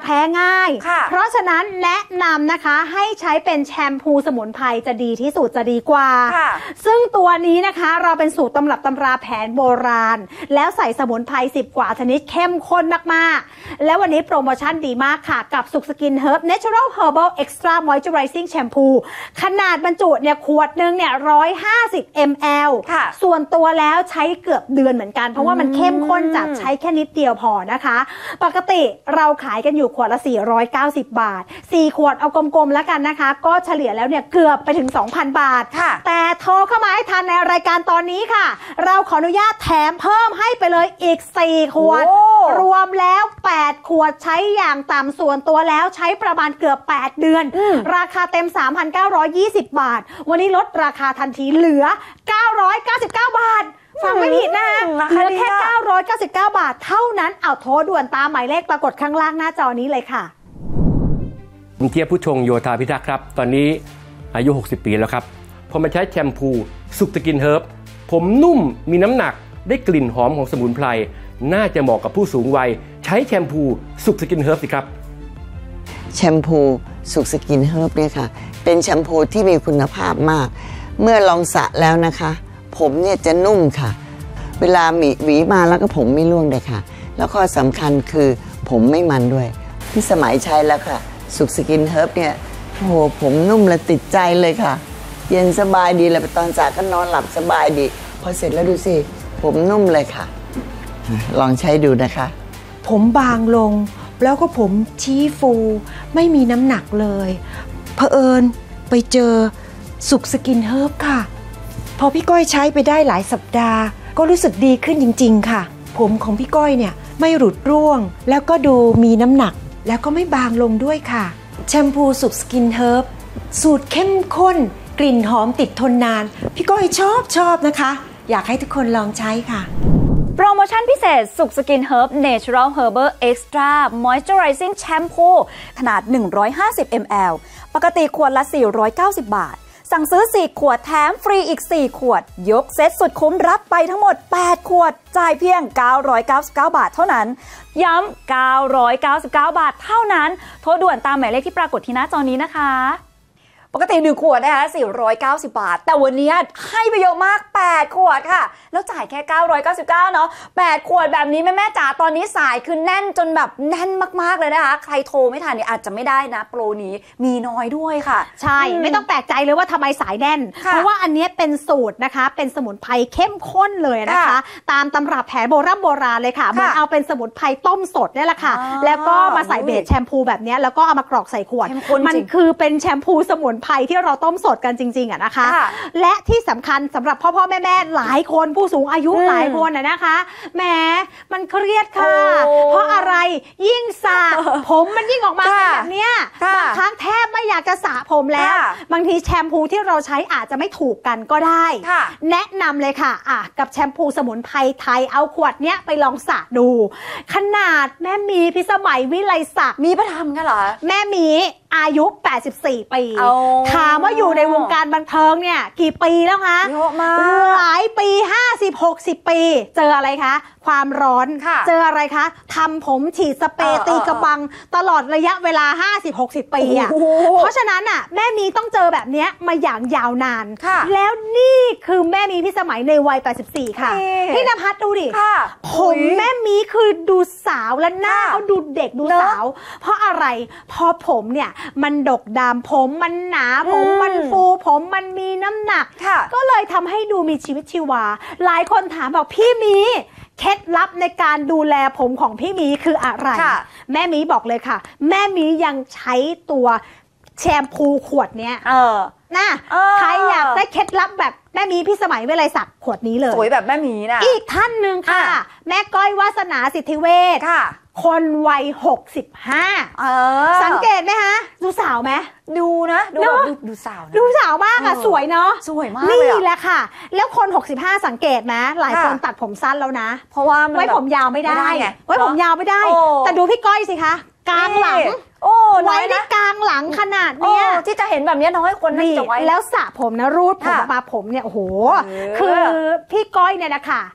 พ้ง่ายเพราะฉะนั้นแนะนำนะคะให้ใช้เป็นแชมพูสมุนไพรจะดีที่สุดจะดีกว่าซึ่งตัวนี้นะคะเราเป็นสูตรตำรับตำราแผนโบราณแล้วใส่สมุนไพร10 กว่าชนิดเข้มข้นมากๆแล้ววันนี้โปรโมชั่นดีมากค่ะกับสุขสกินเฮิร์บ Natural Herbal Extra Moisturizing Shampoo ขนาดบรรจุเนี่ยขวดนึงเนี่ย150 ml ส่วนตัวแล้วใช้เกือบเดือนเหมือนกันเพราะว่ามันเข้มข้นจัดใช้แค่นิดเดียวพอนะคะปกติเราขายกันอยู่ขวดละ490 บาท4 ขวดเอากลมๆแล้วกันนะคะก็เฉลี่ยแล้วเนี่ยเกือบไปถึง 2,000 บาทแต่โทรเข้ามาให้ทันในรายการตอนนี้ค่ะเราขออนุญาตแถมเพิ่มให้ไปเลยอีก4 ขวดรวมแล้ว8 ขวดใช้อย่างต่ำส่วนตัวแล้วใช้ประมาณเกือบ8 เดือนราคาเต็ม 3,920 บาทวันนี้ลดราคาทันทีเหลือ999 บาทฟังไม่ผิดนะเหลือแค่999 บาทเท่านั้นเอาโทรด่วนตามหมายเลขปรากฏข้างล่างหน้าจอนี้เลยค่ะผมเทียบผู้ชงโยธาพิทักษ์ครับตอนนี้อายุ60 ปีแล้วครับพอมาใช้แชมพูสุขสกินเฮิร์บผมนุ่มมีน้ำหนักได้กลิ่นหอมของสมุนไพรน่าจะเหมาะกับผู้สูงวัยใช้แชมพูสุขสกินเฮิร์บสิครับแชมพูสุขสกินเฮิร์บเนี่ยค่ะเป็นแชมพูที่มีคุณภาพมากเมื่อลองสระแล้วนะคะผมเนี่ยจะนุ่มค่ะเวลาหวีมาแล้วก็ผมไม่ร่วงเลยค่ะแล้วข้อสำคัญคือผมไม่มันด้วยพี่สมัยใช้แล้วค่ะสุขสกินเฮิร์บเนี่ยโอ้โหผมนุ่มและติดใจเลยค่ะเย็นสบายดีเลยตอนสระก็นอนหลับสบายดีพอเสร็จแล้วดูสิผมนุ่มเลยค่ะลองใช้ดูนะคะผมบางลงแล้วก็ผมชี้ฟูไม่มีน้ำหนักเลยเผอิญไปเจอสุขสกินเฮิร์บค่ะพอพี่ก้อยใช้ไปได้หลายสัปดาห์ก็รู้สึกดีขึ้นจริงๆค่ะผมของพี่ก้อยเนี่ยไม่หลุดร่วงแล้วก็ดูมีน้ำหนักแล้วก็ไม่บางลงด้วยค่ะแชมพูสุขสกินเฮิร์บสูตรเข้มข้นกลิ่นหอมติดทนนานพี่ก้อยชอบนะคะอยากให้ทุกคนลองใช้ค่ะโปรโมชั่นพิเศษสุขสกินเฮิร์บ Natural Herbal Extra Moisturizing Shampoo ขนาด150 ml ปกติขวดละ490 บาทสั่งซื้อ4 ขวดแถมฟรีอีก4 ขวดยกเซ็ตสุดคุ้มรับไปทั้งหมด8 ขวดจ่ายเพียง999 บาทเท่านั้นย้ำ999 บาทเท่านั้นโทรด่วนตามหมายเลขที่ปรากฏที่หน้าจอนี้นะคะปกติ1 ขวดนะคะ490 บาทแต่วันนี้ให้ไปเยอะมาก8 ขวดค่ะแล้วจ่ายแค่999เนาะ8 ขวดแบบนี้แม่จ๋าตอนนี้สายคือแน่นจนแบบแน่นมากๆเลยนะคะใครโทรไม่ทันเนี่ยอาจจะไม่ได้นะโปรนี้มีน้อยด้วยค่ะใช่ไม่ต้องแปลกใจเลยว่าทำไมสายแน่นเพราะว่าอันนี้เป็นสูตรนะคะเป็นสมุนไพรเข้มข้นเลยนะคะตามตำรับแผนโบราณเลยค่ะเหมือนเอาเป็นสมุนไพรต้มสดนี่แหละค่ะแล้วก็มาใส่เบสแชมพูแบบนี้แล้วก็เอามากรอกใส่ขวดมันคือเป็นแชมพูสมุนไพรที่เราต้มสดกันจริงๆนะคะและที่สำคัญสำหรับพ่อแม่หลายคนผู้สูงอายุหลายคนนะคะแหมมันเครียดค่ะเพราะอะไรยิ่งสระผมมันยิ่งออกมาแบบเนี้ยบางครั้งแทบไม่อยากจะสระผมแล้วบางทีแชมพูที่เราใช้อาจจะไม่ถูกกันก็ได้แนะนำเลยค่ะกับแชมพูสมุนไพรไทยเอาขวดเนี้ยไปลองสระดูขนาดแม่มีพิสมัยวิไลศักดิ์มีประทำกันเหรอแม่มีอายุ84 ปีถามว่าอยู่ในวงการบันเทิงเนี่ยกี่ปีแล้วคะเยอะมากหลายปี50-60 ปีเจออะไรคะความร้อนเจออะไรคะทำผมฉีดสเปรย์ตีกระบังตลอดระยะเวลา50-60 ปีเพราะฉะนั้นแม่มีต้องเจอแบบนี้มาอย่างยาวนานแล้วนี่คือแม่มีพี่สมัยในวัย84ค่ะพี่ณภัทรดูดิผมแม่มีคือดูสาวและหน้าเขาดูเด็กดูสาวเพราะอะไรพอผมเนี่ยมันดกดำผมมันหนาผมมันฟูผมมันมีน้ำหนักก็เลยทำให้ดูมีชีวิตชีวาหลายคนถามบอกพี่มีเคล็ดลับในการดูแลผมของพี่มีคืออะไรแม่มีบอกเลยค่ะแม่มียังใช้ตัวแชมพูขวดเนี้ยนะใครอยากได้เคล็ดลับแบบแม่มีพี่สมัยวิไลศักดิ์ขวดนี้เลยสวยแบบแม่มีนะอีกท่านหนึ่งค่ะแม่ก้อยวาสนาสิทธิเวชคนวัย65สังเกตไหมคะดูสาวไหมดูนะดูสาวดูสาวมากค่ะสวยเนาะสวยมากนี่แหละค่ะแล้วคน65สังเกตไหมหลายคนตัดผมสั้นแล้วนะเพราะว่าไว้ผมยาวไม่ได้ไว้ผมยาวไม่ได้แต่ดูพี่ก้อยสิคะกลางหลังไว้ได้กลางหลังขนาดเนี้ยที่จะเห็นแบบนี้น้อยคนน่าจะไว้แล้วสระผมนะรูดผมออกมาผมเนี่ยโอ้โหคือพี่ก้อยเนี่ยนะคะท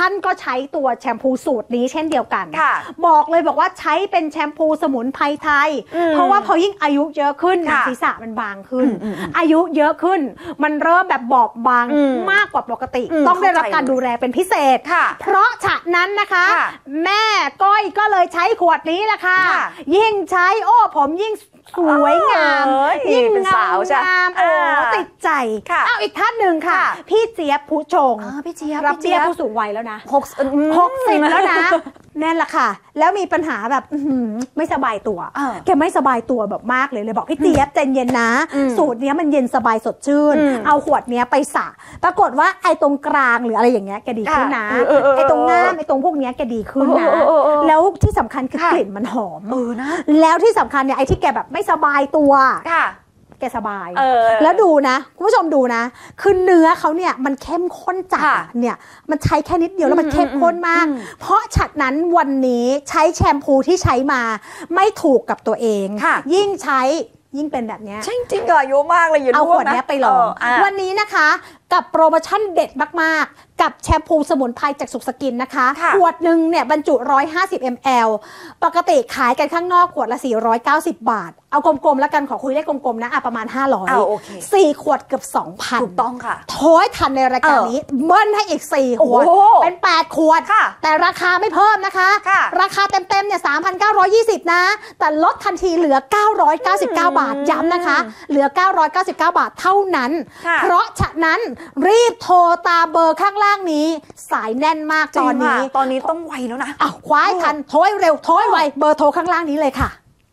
ท่านก็ใช้ตัวแชมพูสูตรนี้เช่นเดียวกันบอกเลยบอกว่าใช้เป็นแชมพูสมุนไพรไทยเพราะว่าพอยิ่งอายุเยอะขึ้นหนังศีรษะมันบางขึ้นอายุเยอะขึ้นมันเริ่มแบบบอบบางมากกว่าปกติต้องได้รับการดูแลเป็นพิเศษเพราะฉะนั้นนะคะแม่ก้อยก็เลยใช้ขวดนี้แหละค่ะยิ่งใช้ผมยิ่งสวยงามยิ่งเงางามติดใจเอาอีกท่านหนึ่งค่ะพี่เจี๊ยบผู้ชงพี่เจี๊ยบรับเบี้ยผู้สูงวัยแล้วนะ60แล้วนะนั่นแหละค่ะแล้วมีปัญหาแบบไม่สบายตัวแกไม่สบายตัวแบบมากเลยบอกพี่เจี๊ยบใจเย็นนะสูตรนี้มันเย็นสบายสดชื่นเอาขวดนี้ไปสระปรากฏว่าไอ้ตรงกลางหรืออะไรอย่างเงี้ยแกดีขึ้นนะไอ้ตรงง่ามไอ้ตรงพวกเนี้ยแกดีขึ้นนะแล้วที่สำคัญคือกลิ่นมันหอมนะแล้วที่สำคัญเนี่ยไอ้ที่แกแบบไม่สบายตัวแกสบายแล้วดูนะคุณผู้ชมดูนะคือเนื้อเขาเนี่ยมันเข้มข้นจัดเนี่ยมันใช้แค่นิดเดียวแล้วมันเข้มข้นมากเพราะฉะนั้นวันนี้ใช้แชมพูที่ใช้มาไม่ถูกกับตัวเองยิ่งใช้ยิ่งเป็นแบบนี้จริงๆก็อายุมากเลยเอาขวดนี้ไปลองวันนี้นะคะกับโปรโมชั่นเด็ดมากๆกับแชมพูสมุนไพรจากสุขสกินนะคะขวดหนึ่งเนี่ยบรรจุ150 ml ปกติขายกันข้างนอกขวดละ490 บาทเอากลมๆแล้วกันขอคุยเลขกลมๆนะประมาณ500 4 ขวดเกือบ 2,000 ถูกต้องค่ะโถยทันในรายการนี้เบิ้ลให้อีก4 ขวดเป็น8 ขวดแต่ราคาไม่เพิ่มนะคะราคาเต็มๆเนี่ย 3,920 นะแต่ลดทันทีเหลือ999 บาทย้ำนะคะเหลือ999 บาทเท่านั้นเพราะฉะนั้นรีบโทรตามเบอร์ข้างล่างนี้สายแน่นมากตอนนี้ต้องไวแล้วนะคว้าทันโทรเร็วโทรไวเบอร์โทรข้างล่างนี้เลยค่ะ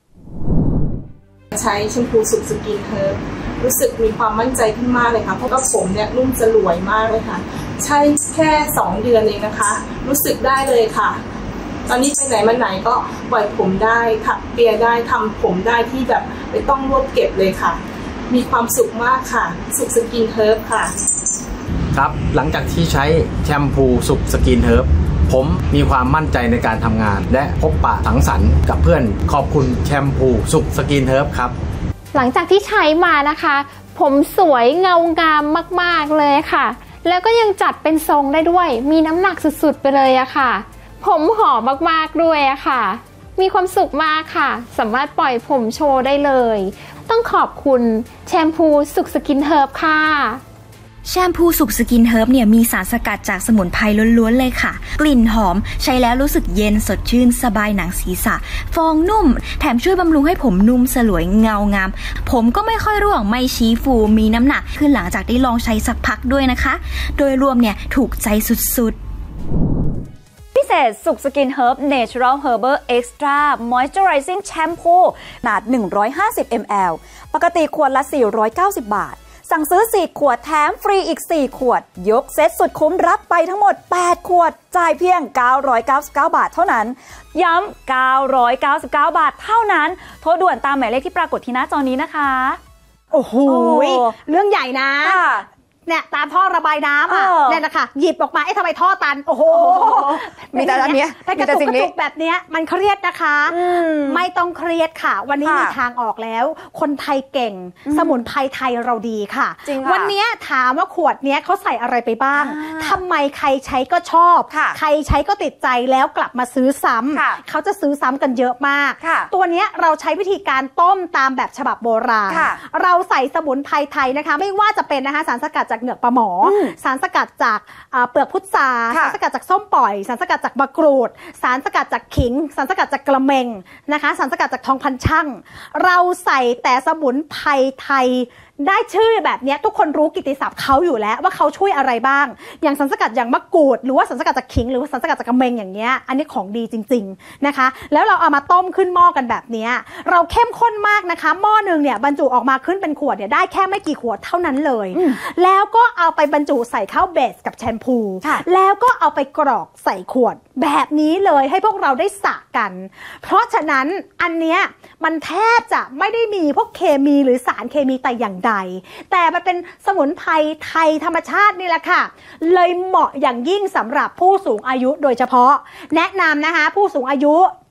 ใช้แชมพูสุขสกินเฮิร์บรู้สึกมีความมั่นใจขึ้นมากเลยค่ะเพราะว่าผมเนี่ยนุ่มสลวยมากเลยค่ะใช้แค่2 เดือนเองนะคะรู้สึกได้เลยค่ะตอนนี้ไปไหนมาไหนก็ปล่อยผมได้ถักเปียได้ทำผมได้ที่แบบไม่ต้องรวบเก็บเลยค่ะมีความสุขมากค่ะสุขสกินเฮิร์บค่ะครับหลังจากที่ใช้แชมพูสุขสกินเฮิร์บผมมีความมั่นใจในการทำงานและพบปะสังสรรค์กับเพื่อนขอบคุณแชมพูสุขสกินเฮิร์บครับหลังจากที่ใช้มานะคะผมสวยเงางามมากๆเลยค่ะแล้วก็ยังจัดเป็นทรงได้ด้วยมีน้ำหนักสุดๆไปเลยอะค่ะผมหอมมากๆด้วยอะค่ะมีความสุขมากค่ะสามารถปล่อยผมโชว์ได้เลยต้องขอบคุณแชมพูสุขสกินเฮิร์บค่ะแชมพูสุขสกินเฮิร์บเนี่ยมีสารสกัดจากสมุนไพรล้วนๆเลยค่ะกลิ่นหอมใช้แล้วรู้สึกเย็นสดชื่นสบายหนังศีรษะฟองนุ่มแถมช่วยบำรุงให้ผมนุ่มสลวยเงางามผมก็ไม่ค่อยร่วงไม่ชี้ฟูมีน้ำหนักขึ้นหลังจากได้ลองใช้สักพักด้วยนะคะโดยรวมเนี่ยถูกใจสุดๆพิเศษสุขสกินเฮิร์บ Natural Herbal Extra Moisturizing Shampoo ขนาด150 ml ปกติขวดละ490 บาทสั่งซื้อ4 ขวดแถมฟรีอีก4 ขวดยกเซตสุดคุ้มรับไปทั้งหมด8 ขวดจ่ายเพียง999 บาทเท่านั้นย้ำ999 บาทเท่านั้นโทรด่วนตามหมายเลขที่ปรากฏที่หน้าจอนี้นะคะโอ้โหเรื่องใหญ่นะเนี่ยตามท่อระบายน้ำเนี่ยนะคะหยิบออกมาทำไมท่อตันโอ้โหมีแต่อันนี้แต่กระตุกแบบนี้มันเครียดนะคะไม่ต้องเครียดค่ะวันนี้มีทางออกแล้วคนไทยเก่งสมุนไพรไทยเราดีค่ะวันนี้ถามว่าขวดนี้เขาใส่อะไรไปบ้างทำไมใครใช้ก็ชอบใครใช้ก็ติดใจแล้วกลับมาซื้อซ้ำเขาจะซื้อซ้ำกันเยอะมากตัวนี้เราใช้วิธีการต้มตามแบบฉบับโบราณเราใส่สมุนไพรไทยนะคะไม่ว่าจะเป็นนะคะสารสกัดจากเหงือกปลาหมอสารสกัดจากเปลือกพุทราสารสกัดจากส้มปล่อยสารสกัดจากมะกรูดสารสกัดจากขิงสารสกัดจากกระเมงนะคะสารสกัดจากทองพันช่างเราใส่แต่สมุนไพรไทยได้ชื่อแบบนี้ทุกคนรู้กิตติศัพท์เขาอยู่แล้วว่าเขาช่วยอะไรบ้างอย่างสารสกัดอย่างมะกรูดหรือว่าสารสกัดจากขิงหรือว่าสารสกัดจากกระเมงอย่างเงี้ยอันนี้ของดีจริงๆนะคะแล้วเราเอามาต้มขึ้นหม้อกันแบบนี้เราเข้มข้นมากนะคะหม้อนึงเนี่ยบรรจุออกมาขึ้นเป็นขวดเนี่ยได้แค่ไม่กี่ขวดเท่านั้นเลยแล้วก็เอาไปบรรจุใส่เข้าเบสกับแชมพูแล้วก็เอาไปกรอกใส่ขวดแบบนี้เลยให้พวกเราได้สระกันเพราะฉะนั้นอันเนี้ยมันแทบจะไม่ได้มีพวกเคมีหรือสารเคมีแต่อย่างใดแต่มันเป็นสมุนไพรไทยธรรมชาตินี่แหละค่ะเลยเหมาะอย่างยิ่งสำหรับผู้สูงอายุโดยเฉพาะแนะนำนะคะผู้สูงอายุ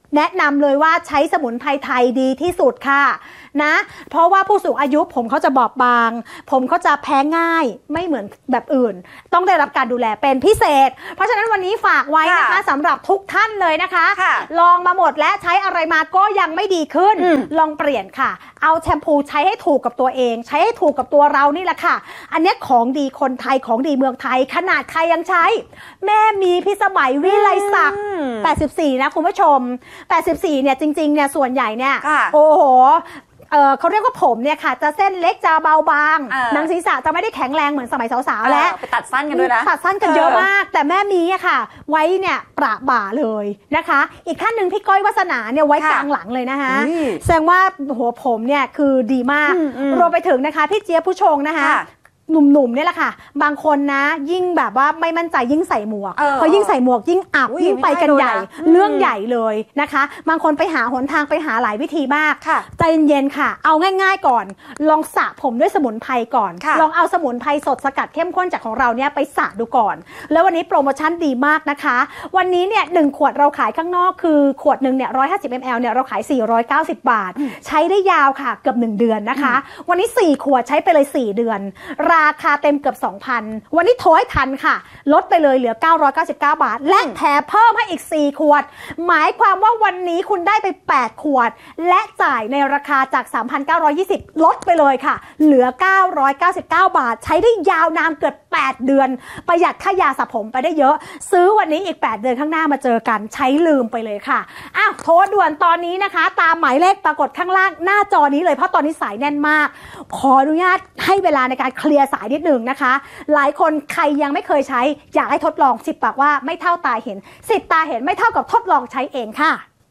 แนะนำเลยว่าใช้สมุนไพรไทยดีที่สุดค่ะนะเพราะว่าผู้สูงอายุผมเขาจะบอบบางผมเขาจะแพ้ง่ายไม่เหมือนแบบอื่นต้องได้รับการดูแลเป็นพิเศษเพราะฉะนั้นวันนี้ฝากไว้นะคะสำหรับทุกท่านเลยนะคะลองมาหมดและใช้อะไรมาก็ยังไม่ดีขึ้นลองเปลี่ยนค่ะเอาแชมพูใช้ให้ถูกกับตัวเองใช้ให้ถูกกับตัวเรานี่แหละค่ะอันนี้ของดีคนไทยของดีเมืองไทยขนาดใครยังใช้แม่มีพิสมัยวิไลศักดิ์84นะคุณผู้ชม84เนี่ยจริงๆเนี่ยส่วนใหญ่เนี่ยโอ้โหเขาเรียกว่าผมเนี่ยค่ะจะเส้นเล็กจะเบาบางหนังศีรษะจะไม่ได้แข็งแรงเหมือนสมัยสาวๆแล้วไปตัดสั้นกันด้วยนะตัดสั้นกันเยอะมากแต่แม่มีอะค่ะไว้เนี่ยประบ่าเลยนะคะอีกท่านหนึ่งพี่ก้อยวาสนาเนี่ยไว้กลางหลังเลยนะคะแสดงว่าหัวผมเนี่ยคือดีมากรวมไปถึงนะคะพี่เจี๊ยบผู้ชงนะคะหนุ่มๆเนี่ยแหละค่ะบางคนนะยิ่งแบบว่าไม่มั่นใจยิ่งใส่หมวกพอยิ่งใส่หมวกยิ่งอับยิ่งไปกันใหญ่เรื่องใหญ่เลยนะคะบางคนไปหาหนทางไปหาหลายวิธีมากใจเย็นๆค่ะเอาง่ายๆก่อนลองสระผมด้วยสมุนไพรก่อนลองเอาสมุนไพรสดสกัดเข้มข้นจากของเราเนี่ยไปสระดูก่อนแล้ววันนี้โปรโมชั่นดีมากนะคะวันนี้เนี่ย1ขวดเราขายข้างนอกคือขวดนึงเนี่ย150 ml เนี่ยเราขาย490 บาทใช้ได้ยาวค่ะเกือบ1เดือนนะคะวันนี้4ขวดใช้ไปเลย4เดือนราคาเต็มเกือบ 2,000 วันนี้โทรให้ทันค่ะลดไปเลยเหลือ999 บาทและแถมเพิ่มให้อีก4ขวดหมายความว่าวันนี้คุณได้ไป8ขวดและจ่ายในราคาจาก 3,920 ลดไปเลยค่ะเหลือ999 บาทใช้ได้ยาวนานเกือบ8เดือนประหยัดค่ายาสระผมไปได้เยอะซื้อวันนี้อีก8เดือนข้างหน้ามาเจอกันใช้ลืมไปเลยค่ะอ้าวโทรด่วนตอนนี้นะคะตามหมายเลขปรากฏข้างล่างหน้าจอนี้เลยเพราะตอนนี้สายแน่นมากขออนุญาตให้เวลาในการเคลียร์สายนิดหนึ่งนะคะหลายคนใครยังไม่เคยใช้อยากให้ทดลอง10 ปากว่าไม่เท่าตาเห็น10 ตาเห็นไม่เท่ากับทดลองใช้เองค่ะ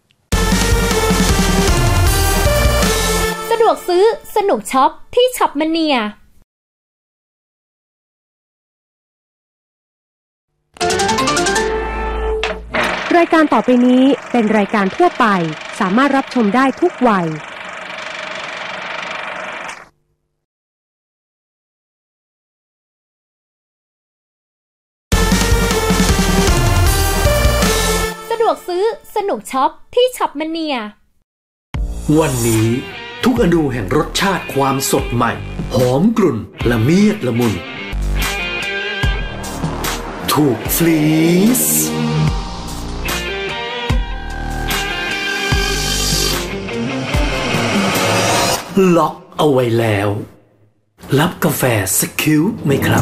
สะดวกซื้อสนุกช็อปที่ช็อปมเนียรายการต่อไปนี้เป็นรายการทั่วไปสามารถรับชมได้ทุกวัยสะดวกซื้อสนุกช็อปที่ช็อปมเนียวันนี้ทุกอนูแห่งรสชาติความสดใหม่หอมกลุ่นละเมียดละมุนถูกฟรีซล็อกเอาไว้แล้วรับกาแฟสักคิ้วไหมครับ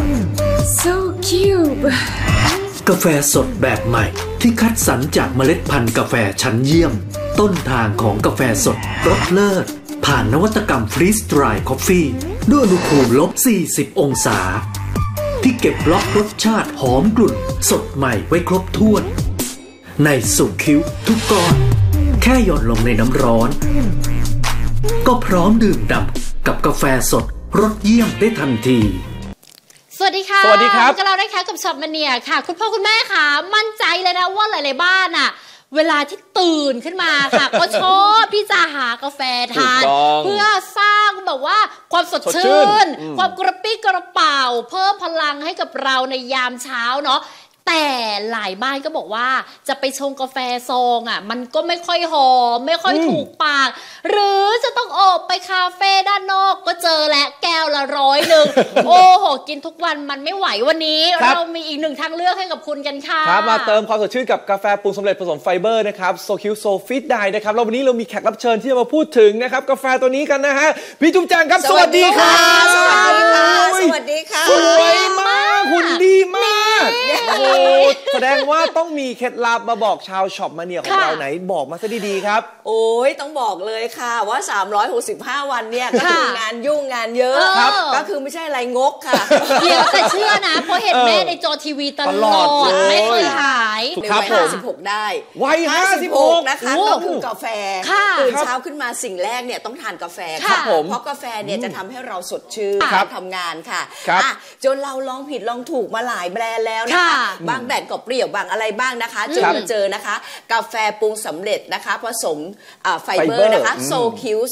So cute กาแฟสดแบบใหม่ที่คัดสรรจากเมล็ดพันธุ์กาแฟชั้นเยี่ยมต้นทางของกาแฟสดรสเลิศผ่านนวัตกรรมฟรีสดรายคอฟฟี่ด้วยอุณหภูมิ-40 องศาที่เก็บล็อกรสชาติหอมกลุ่นสดใหม่ไว้ครบถ้วนในสุกคิ้วทุกก้อนแค่หย่อนลงในน้ำร้อนก็พร้อมดื่มด่ำกับกาแฟสดรสเยี่ยมได้ทันทีสวัสดีค่ะสวัสดีครับกับเราได้ค่ะกับช็อปมเนียค่ะคุณพ่อคุณแม่ค่ะมั่นใจเลยนะว่าหลายๆบ้านอ่ะเวลาที่ตื่นขึ้นมาค่ะ ก็ชอบที่จะหากาแฟทานเพื่อสร้างแบบว่าความสดชื่นความกระปี้กระเป๋าเพิ่มพลังให้กับเราในยามเช้าเนาะแต่หลายบ้านก็บอกว่าจะไปชงกาแฟซองอ่ะมันก็ไม่ค่อยหอมไม่ค่อยถูกปากหรือจะต้องออกไปคาเฟ่ด้านนอกก็เจอและแก้วละ100 โอ้โหกินทุกวันมันไม่ไหววันนี้เรามีอีก1ทางเลือกให้กับคุณกันค่ะครับมาเติมความสดชื่นกับกาแฟปรุงสำเร็จผสมไฟเบอร์นะครับโซคิวโซฟิตไดนะครับแล้ววันนี้เรามีแขกรับเชิญที่จะมาพูดถึงนะครับกาแฟตัวนี้กันนะฮะพี่จุ๊บแจงครับสวัสดีครับสวัสดีค่ะสวัสดีค่ะสวยมากหุ่นดีมากแสดงว่าต้องมีเคล็ดลับมาบอกชาวช็อปมาเนียของเราไหนบอกมาซะดีๆครับโอ้ยต้องบอกเลยค่ะว่า365วันเนี่ยก็คืองานยุ่งงานเยอะก็คือไม่ใช่อะไรงกค่ะเดี๋ยวแต่เชื่อนะเพราะเห็นแม่ในจอทีวีตลอดไม่เคยหายในวัย56ได้วัย56 นะคะก็คือกาแฟตื่นเช้าขึ้นมาสิ่งแรกเนี่ยต้องทานกาแฟค่ะเพราะกาแฟเนี่ยจะทำให้เราสดชื่นทำงานค่ะจนเราลองผิดลองถูกมาหลายแบรนด์แล้วนะคะบางแบรนด์ก็เปรี้ยวบางอะไรบ้างนะคะจนมาเจอนะคะกาแฟปรุงสำเร็จนะคะผสมไฟเบอร์นะคะโซคิวโซฟิ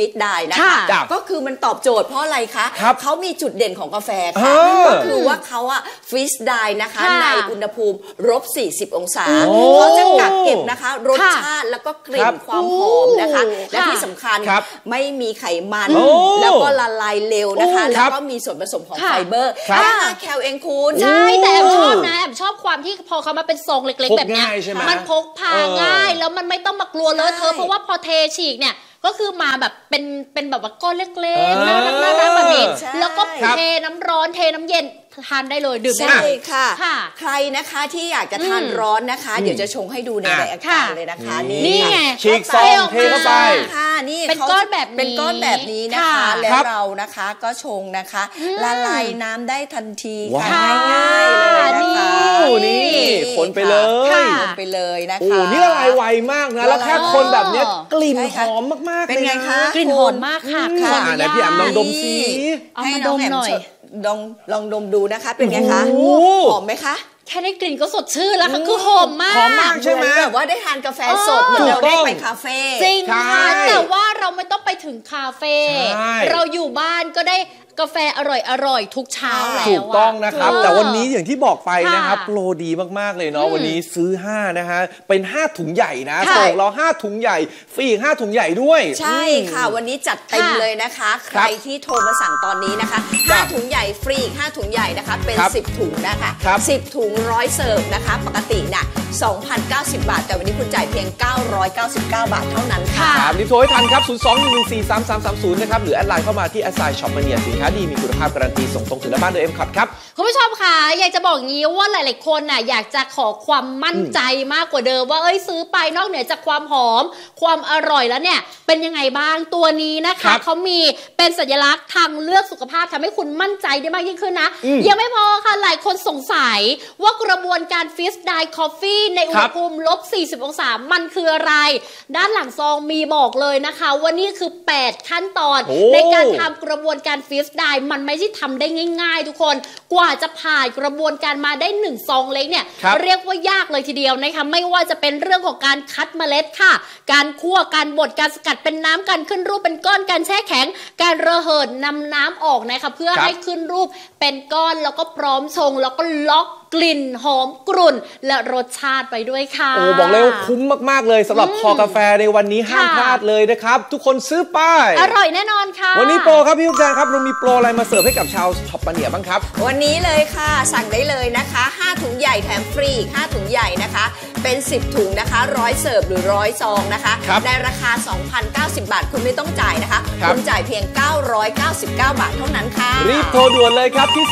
ฟิตได้นะคะก็คือมันตอบโจทย์เพราะอะไรคะเขามีจุดเด่นของกาแฟค่ะก็คือว่าเขาอะฟรีสได้นะคะในอุณหภูมิ-40 องศาเขาจะกักเก็บนะคะรสชาติแล้วก็กลิ่นความหอมนะคะและที่สำคัญไม่มีไขมันแล้วก็ละลายเร็วนะคะแล้วก็มีส่วนผสมของไฟเบอร์5 แคลเองคุณใช่แต่แอมชอบนะแอมชอบความที่พอเขามาเป็นซองเล็กๆแบบนี้มันพกพาง่ายแล้วมันไม่ต้องมากลัวเลอะเทอะเพราะว่าพอเทฉีกเนี่ยก็คือมาแบบเป็นแบบว่าก้อนเล็กๆน่ารักแบบนี้แล้วก็เทน้ำร้อนเทน้ำเย็นทานได้เลยดื่มได้เลยค่ะใครนะคะที่อยากจะทานร้อนนะคะเดี๋ยวจะชงให้ดูในรายการเลยนะคะนี่ไงฉีกซองเทเข้าไปค่ะนี่เป็นก้อนแบบนี้นะคะแล้วเรานะคะก็ชงนะคะละลายน้ำได้ทันทีค่ะง่ายๆเลยนะคะนี่คนไปเลยคนไปเลยนะคะโอ้นี่ละลายไวมากนะแล้วแค่คนแบบนี้กลิ่นหอมมากๆเป็นไงคะกลิ่นหอมมากค่ะนะพี่แอมลองดมสิให้น้องแอมลองดมดูนะคะเป็นไงคะหอมไหมคะแค่ได้กลิ่นก็สดชื่นแล้วค่ะคือหอมมากใช่ไหมแบบว่าได้ทานกาแฟสดเหมือนเราได้ไปคาเฟ่จริงค่ะแต่ว่าเราไม่ต้องไปถึงคาเฟ่เราอยู่บ้านก็ได้กาแฟอร่อยทุกเช้าแล้วถูกต้องนะครับแต่วันนี้อย่างที่บอกไปนะครับโปรดีมากๆเลยเนาะวันนี้ซื้อ5นะฮะเป็น5ถุงใหญ่นะส่งเรา5ถุงใหญ่ฟรีอีก5ถุงใหญ่ด้วยใช่ค่ะวันนี้จัดเต็มเลยนะคะใครที่โทรมาสั่งตอนนี้นะคะ5ถุงใหญ่ฟรีอีก5ถุงใหญ่นะคะเป็น10ถุงนะคะ10ถุง100เสิร์ฟนะคะปกติน่ะ 2,090 บาทแต่วันนี้คุณจ่ายเพียง999 บาทเท่านั้นค่ะรีบโทรให้ทันครับ02-114-3330นะครับหรือแอดไลน์เข้ามาที่ @shopmania สินค้าดีมีคุณภาพการันตีส่งตรงถึงหน้าบ้านโดย M-Cot ครับคุณผู้ชมค่ะอยากจะบอกงี้ว่าหลายๆคนน่ะอยากจะขอความมั่นใจมากกว่าเดิมว่าซื้อไปนอกเหนือจากความหอมความอร่อยแล้วเนี่ยเป็นยังไงบ้างตัวนี้นะคะเขามีเป็นสัญลักษณ์ทางเลือกสุขภาพทำให้คุณมั่นใจได้มากยิ่งขึ้นนะยังไม่พอค่ะหลายคนสงสัยว่ากระบวนการฟิสไดคอฟฟี่ในอุณหภูมิ-40 องศามันคืออะไรด้านหลังซองมีบอกเลยนะคะว่านี่คือ8ขั้นตอนในการทำกระบวนการฟิสไดมันไม่ใช่ทำได้ง่ายๆทุกคนกว่าจะผ่านกระบวนการมาได้1ซองเล็กเนี่ยเรียกว่ายากเลยทีเดียวนะคะไม่ว่าจะเป็นเรื่องของการคัดเมล็ดค่ะการคั่วการบดการสกัดเป็นน้ำการขึ้นรูปเป็นก้อนการแช่แข็งการระเหิดนำน้ำออกนะคะเพื่อให้ขึ้นรูปเป็นก้อนแล้วก็พร้อมชงแล้วก็ล็อกกลิ่นหอมกรุ่นและรสชาติไปด้วยค่ะบอกเลยว่าคุ้มมากๆเลยสำหรับคอกาแฟในวันนี้ห้ามพลาดเลยนะครับทุกคนซื้อไปอร่อยแน่นอนค่ะวันนี้โปรครับพี่ลูกแจงครับเรามีโปรอะไรมาเสิร์ฟให้กับชาวช็อปปาเนียบ้างครับวันนี้เลยค่ะสั่งได้เลยนะคะ5ถุงใหญ่แถมฟรี5ถุงใหญ่นะคะเป็น10ถุงนะคะ100เสิร์ฟหรือ100ซองนะคะในราคา 2,090 บาทคุณไม่ต้องจ่ายนะคะคุณจ่ายเพียง999 บาทเท่านั้นค่ะรีบโทรด่วนเลยครับที่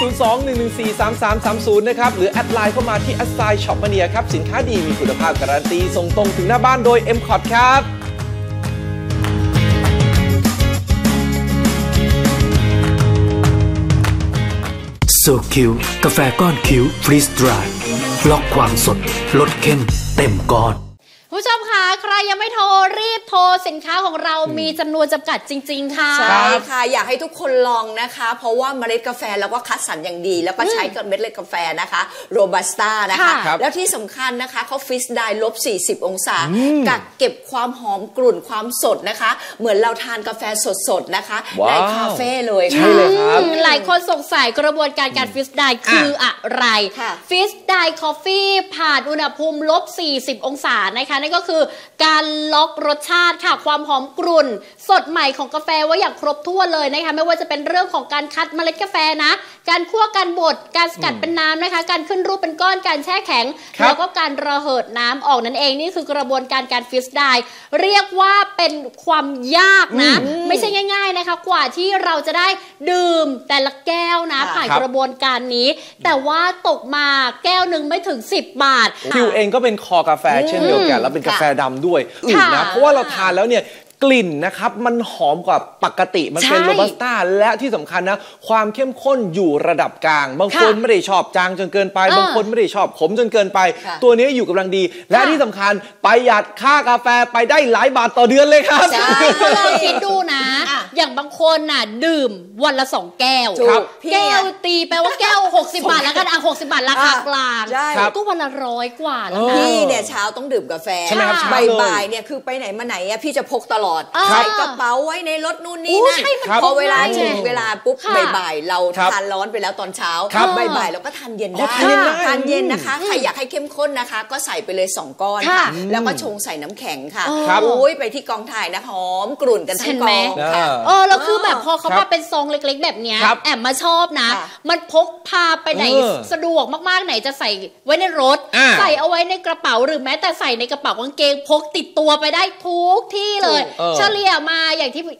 02-114-3330นะครับหรือแอดไลน์เข้ามาที่@shopmania ครับสินค้าดีมีคุณภาพการันตีส่งตรงถึงหน้าบ้านโดย M-Cot ครับโซคิวกาแฟก้อนคิวฟรีสดรายล็อกความสดลดเข้มเต็มก้อนผู้ชมคะใครยังไม่โทรรีบโทรสินค้าของเรามีจำนวนจำกัดจริงๆค่ะใช่ค่ะอยากให้ทุกคนลองนะคะเพราะว่าเมล็ดกาแฟเราก็คัดสรรอย่างดีแล้วก็ใช้กับเมล็ดกาแฟนะคะโรบัสต้านะคะแล้วที่สำคัญนะคะเขาฟิสได้-40 องศากักเก็บความหอมกรุ่นความสดนะคะเหมือนเราทานกาแฟสดๆนะคะในคาเฟ่เลยใช่เลยครับหลายคนสงสัยกระบวนการฟิสได้คืออะไรฟิสได้คอฟฟี่ผ่านอุณหภูมิ-40 องศานะคะนั่นก็คือการล็อกรสชาติค่ะความหอมกรุ่นสดใหม่ของกาแฟไว้อย่างครบถ้วนเลยนะคะไม่ว่าจะเป็นเรื่องของการคัดเมล็ดกาแฟนะการคั่วการบดการสกัดเป็นน้ำนะคะการขึ้นรูปเป็นก้อนการแช่แข็งแล้วก็การระเหิดน้ำออกนั่นเองนี่คือกระบวนการฟิสได้เรียกว่าเป็นความยากนะไม่ใช่ง่ายๆนะคะกว่าที่เราจะได้ดื่มแต่ละแก้วนะผ่านกระบวนการนี้แต่ว่าตกมาแก้วนึงไม่ถึง10 บาทคิวเองก็เป็นคอกาแฟเช่นเดียวกันแล้วเป็นกาแฟดำด้วยนะเพราะว่าเราทานแล้วเนี่ยกลิ่นนะครับมันหอมกว่าปกติมันเป็นโรบัสต้าและที่สำคัญนะความเข้มข้นอยู่ระดับกลางบางคนไม่ได้ชอบจางจนเกินไปบางคนไม่ได้ชอบขมจนเกินไปตัวนี้อยู่กำลังดีและที่สำคัญประหยัดค่ากาแฟไปได้หลายบาทต่อเดือนเลยครับลองคิดดูนะอย่างบางคนน่ะดื่มวันละ2 แก้วแก้วตีไปว่าแก้ว60 บาทแล้วกัน60 บาทราคากลางก็วันละ100 กว่าแล้วนะพี่เนี่ยเช้าต้องดื่มกาแฟบ่ายเนี่ยคือไปไหนมาไหนอะพี่จะพกตลอดใส่กระเป๋าไว้ในรถนู่นนี่นั่นพอเวลาถึงเวลาปุ๊บบ่ายเราทานร้อนไปแล้วตอนเช้าบ่ายเราก็ทานเย็นได้ทานเย็นนะคะใครอยากให้เข้มข้นนะคะก็ใส่ไปเลย2 ก้อนค่ะแล้วก็ชงใส่น้ำแข็งค่ะโอ้ยไปที่กองถ่ายนะหอมกลุ่นกันทั้งกองค่ะแล้วคือแบบพอเขามาเป็นซองเล็กๆแบบเนี้ยแอบมาชอบนะมันพกพาไปไหนสะดวกมากๆไหนจะใส่ไว้ในรถใส่เอาไว้ในกระเป๋าหรือแม้แต่ใส่ในกระเป๋ากางเกงพกติดตัวไปได้ทุกที่เลยเฉลี่ยมาอย่างที่